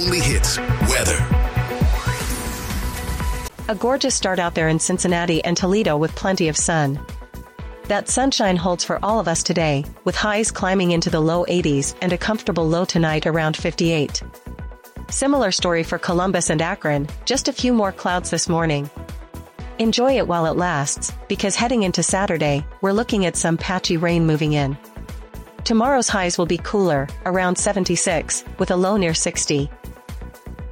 only hits weather. A gorgeous start out there in Cincinnati and Toledo with plenty of sun. That sunshine holds for all of us today, with highs climbing into the low 80s and a comfortable low tonight around 58. Similar story for Columbus and Akron, just a few more clouds this morning. Enjoy it while it lasts, because heading into Saturday, we're looking at some patchy rain moving in. Tomorrow's highs will be cooler, around 76, with a low near 60.